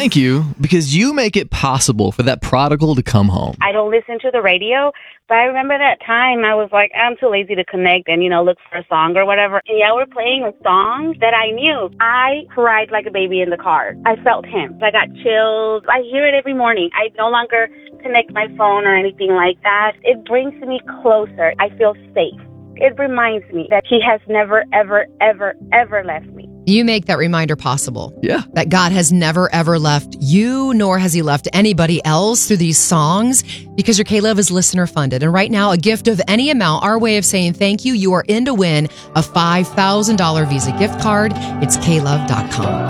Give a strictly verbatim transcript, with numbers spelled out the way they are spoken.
thank you because you make it possible for that prodigal to come home. I don't listen to the radio, but I remember that time I was like, I'm too lazy to connect and, you know, look for a song or whatever. And yeah, we're playing a song that I knew. I cried like a baby in the car. I felt him. I got chills. I hear it every morning. I no longer connect my phone or anything like that. It brings me closer. I feel safe. It reminds me that he has never, ever, ever, ever left me. You make that reminder possible. Yeah. That God has never, ever left you, nor has he left anybody else through these songs, because your K-Love is listener funded. And right now, a gift of any amount, our way of saying thank you, you are in to win a five thousand dollars Visa gift card. It's K love dot com.